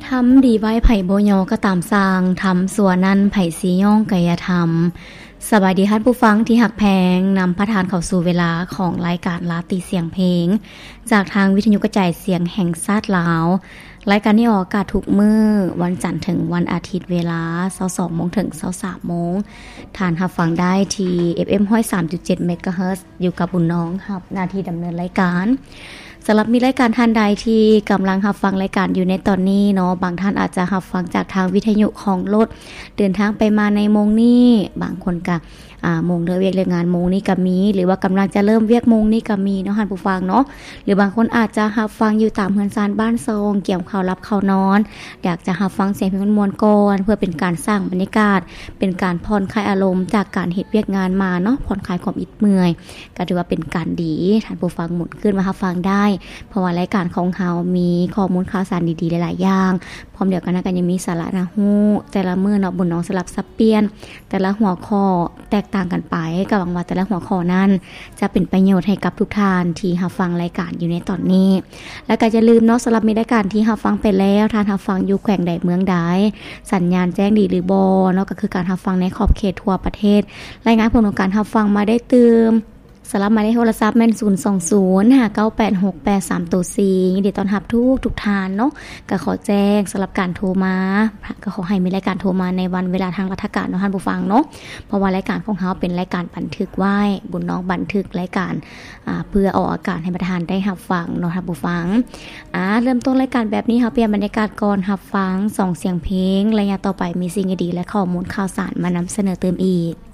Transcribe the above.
ทำดีไว้ไผ่บ่ยอก็ตามสร้างทำสัวนั้นไผ่สีย่องกายธรรมสบายดีท่านผู้ฟังที่หักแพงนำพระทานเข้าสู่เวลาของรายการลาตีเสียงเพลงจากทางวิทยุกระจายเสียงแห่งชาติลาวรายการนี้ออกอากาศทุกมื้อวันจันทร์ถึงวันอาทิตย์เวลา 22:00 นถึง 23:00 นทานรับฟังได้ที่ FM 103.7 เมกะเฮิรตซ์อยู่กับบุญน้องครับหน้าที่ดำเนินรายการสำหรับมีรายการท่านใดที่กำลังรับฟังรายการอยู่ในตอนนี้เนาะบางท่านอาจจะรับฟังจากทางวิทยุของรถเดินทางไปมาในโมงนี้บางคนก็โมงเลิกเวียกเลิกงานโมงนี้ก็มีหรือว่ากำลังจะเริ่มเวียกโมงนี้ก็มีเนาะท่านผู้ฟังเนาะหรือบางคนอาจจะรับฟังอยู่ตามเฮือนซานบ้านทรงเกี่ยวข้าวรับข้าวนอนอยากจะรับฟังเสียงเพลงมวลๆก่อนเพื่อเป็นการสร้างบรรยากาศเป็นการผ่อนคลายอารมณ์จากการเฮ็ดเวียกงานมาเนาะผ่อนคลายความอิดเมื่อยก็ถือว่าเป็นการดีท่านผู้ฟังหมุนขึ้นมารับฟังได้เพราะว่ารายการของเฮามีข้อมูลข่าวสารดีๆหลายๆอย่างพร้อมเดียวกันก็ยังมีสาระนะฮู้แต่ละมื้อเนาะบุญน้องสลับซับเปลี่ยนแต่ละหัวข้อแตกต่างกันไปก็หวังว่าแต่ละหัวข้อนั้นจะเป็นประโยชน์ให้กับทุกท่านที่รับฟังรายการอยู่ในตอนนี้และก็อย่าลืมเนาะสำหรับมีรายการที่รับฟังไปแล้วท่านรับฟังอยู่แขวงใดเมืองใดสัญญาณแจ้งดีหรือบ่เนาะก็คือการรับฟังในขอบเขตทั่วประเทศรายงานผลของการรับฟังมาได้เติมสำหรับหมายเลขโทรศัพท์แม่น020598683ตัว4ยินดีต้อนรับทุกท่านเนาะก็ขอแจ้งสำหรับการโทรมาก็ขอให้มีรายการโทรมาในวันเวลาทางราชการเนาะท่านผู้ฟังเนาะเพราะว่ารายการของเฮาเป็นรายการบันทึกไว้บุญน้องบันทึกรายการเพื่อออกอากาศให้ประธานได้รับฟังเนาะท่านผู้ฟังเริ่มต้นรายการแบบนี้เฮาเปลี่ยนบรรยากาศก่อนรับฟัง2เสียงเพลงระยะต่อไปมีสิ่งดีและข้อมูลข่าวสารมานำเสนอเติมอีก